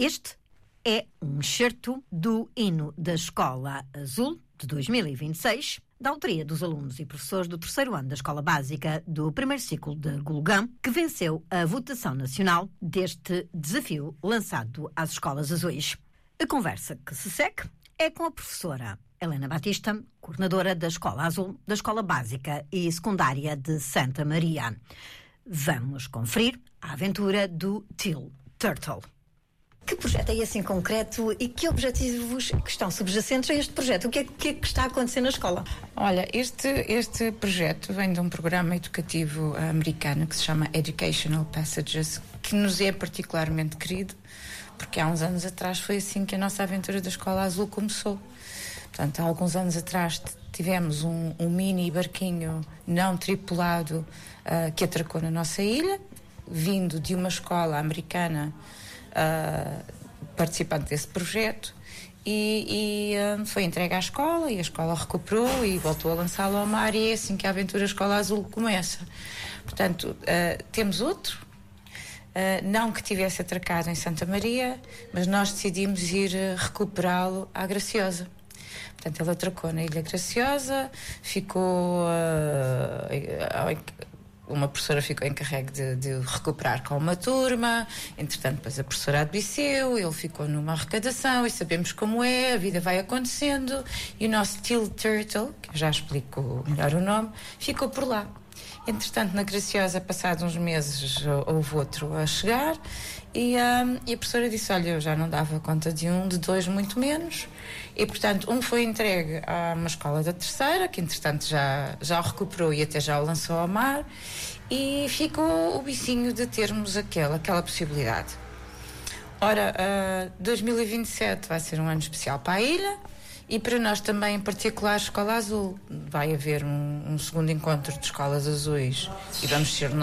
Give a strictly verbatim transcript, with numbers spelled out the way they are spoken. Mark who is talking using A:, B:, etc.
A: Este é um excerto do hino da Escola Azul de dois mil e vinte e seis, da autoria dos alunos e professores do terceiro ano da Escola Básica do primeiro ciclo de Gulgã, que venceu a votação nacional deste desafio lançado às escolas azuis. A conversa que se segue é com a professora Helena Batista, coordenadora da Escola Azul da Escola Básica e Secundária de Santa Maria. Vamos conferir a aventura do Till Turtle. Que projeto é esse em concreto e que objetivos que estão subjacentes a este projeto? O que é, que é que está a acontecer na escola?
B: Olha, este, este projeto vem de um programa educativo americano que se chama Educational Passages, que nos é particularmente querido, porque há uns anos atrás foi assim que a nossa aventura da Escola Azul começou. Portanto, há alguns anos atrás tivemos um, um mini barquinho não tripulado uh, que atracou na nossa ilha, vindo de uma escola americana uh, participante desse projeto, e, e uh, foi entregue à escola, e a escola recuperou e voltou a lançá-lo ao mar, e é assim que a aventura Escola Azul começa. Portanto, uh, temos outro, uh, não que tivesse atracado em Santa Maria, mas nós decidimos ir uh, recuperá-lo à Graciosa. Portanto, ele atracou na Ilha Graciosa, ficou... Uh, uma professora ficou encarregue de, de recuperar com uma turma, entretanto, depois a professora adoeceu, ele ficou numa arrecadação, e sabemos como é, a vida vai acontecendo, e o nosso Till Turtle, que eu já explico melhor o nome, ficou por lá. Entretanto, na Graciosa, passados uns meses, houve outro a chegar, e, um, e a professora disse, olha, eu já não dava conta de um, de dois, muito menos, e, portanto, um foi entregue a uma escola da terceira, que, entretanto, já, já o recuperou e até já o lançou ao mar, e ficou o bichinho de termos aquela, aquela possibilidade. Ora, uh, dois mil e vinte e sete vai ser um ano especial para a ilha, e para nós também, em particular, Escola Azul. Vai haver um, um segundo encontro de escolas azuis, e vamos ser nós